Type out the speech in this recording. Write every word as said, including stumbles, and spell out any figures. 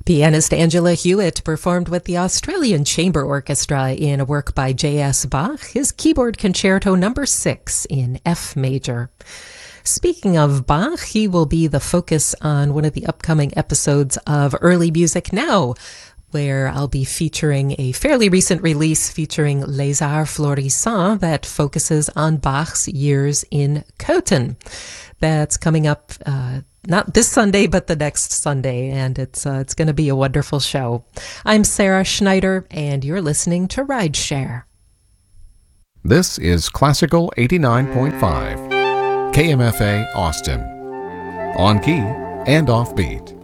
Pianist Angela Hewitt performed with the Australian Chamber Orchestra in a work by J S Bach, his keyboard concerto number six in F major. Speaking of Bach, he will be the focus on one of the upcoming episodes of Early Music Now, where I'll be featuring a fairly recent release featuring Les Arts Florissants that focuses on Bach's years in Cöthen. That's coming up uh, not this Sunday, but the next Sunday, and it's uh, it's going to be a wonderful show. I'm Sarah Schneider, and you're listening to Rideshare. This is Classical eighty-nine point five, K M F A Austin, on key and offbeat.